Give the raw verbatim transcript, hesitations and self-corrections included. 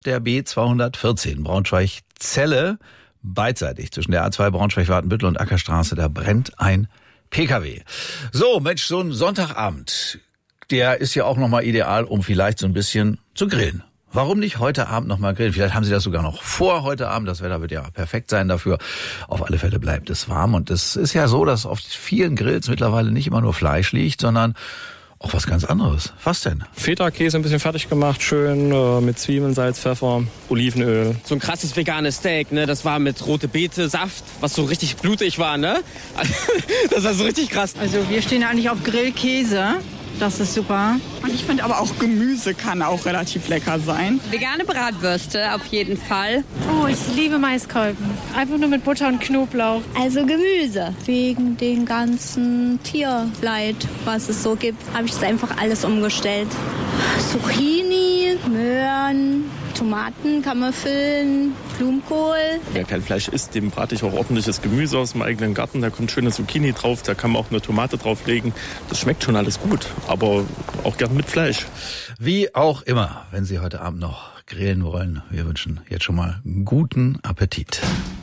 der B zweihundertvierzehn Braunschweig-Celle. Beidseitig zwischen der A zwei Braunschweig-Watenbüttel und Ackerstraße, da brennt ein Pkw. So, Mensch, so ein Sonntagabend, der ist ja auch nochmal ideal, um vielleicht so ein bisschen zu grillen. Warum nicht heute Abend nochmal grillen? Vielleicht haben Sie das sogar noch vor heute Abend. Das Wetter wird ja perfekt sein dafür. Auf alle Fälle bleibt es warm. Und es ist ja so, dass auf vielen Grills mittlerweile nicht immer nur Fleisch liegt, sondern auch was ganz anderes. Was denn? Feta-Käse ein bisschen fertig gemacht, schön äh, mit Zwiebeln, Salz, Pfeffer, Olivenöl. So ein krasses veganes Steak, ne? Das war mit rote Beete, Saft, was so richtig blutig war, ne? Das war so richtig krass. Also wir stehen eigentlich auf Grillkäse. Das ist super. Und ich finde aber auch Gemüse kann auch relativ lecker sein. Vegane Bratwürste auf jeden Fall. Oh, ich liebe Maiskolben. Einfach nur mit Butter und Knoblauch. Also Gemüse. Wegen dem ganzen Tierleid, was es so gibt, habe ich es einfach alles umgestellt. Zucchini, Möhren, Tomaten kann man füllen, Blumenkohl. Wer kein Fleisch isst, dem brate ich auch ordentliches Gemüse aus dem eigenen Garten. Da kommt schöne Zucchini drauf, da kann man auch eine Tomate drauflegen. Das schmeckt schon alles gut, aber auch gern mit Fleisch. Wie auch immer, wenn Sie heute Abend noch grillen wollen, wir wünschen jetzt schon mal guten Appetit.